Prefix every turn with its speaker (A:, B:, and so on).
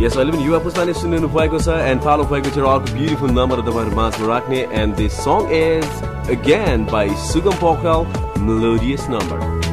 A: यस अहिले पनि युवा पुस्ताले सुनिनु भएको छ एन्ड फालो भएको छ अर्को ब्युटिफुल नम्बर तपाईँहरू माझमा राख्ने and this song is again by सुगम पोखरेल मेलोडियस नम्बर